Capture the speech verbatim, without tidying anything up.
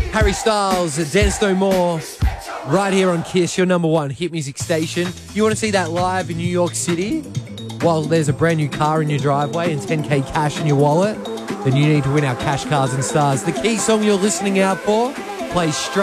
Harry Styles, Dance No More, right here on Kiss, your number one hit music station. You want to see that live in New York City while there's a brand new car in your driveway and ten K cash in your wallet? Then you need to win our cash, cars and stars. The key song you're listening out for plays straight